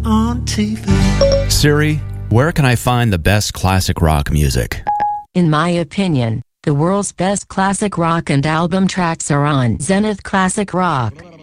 on TV. Siri, where can I find the best classic rock music? In my opinion, the world's best classic rock and album tracks are on Zenith Classic Rock.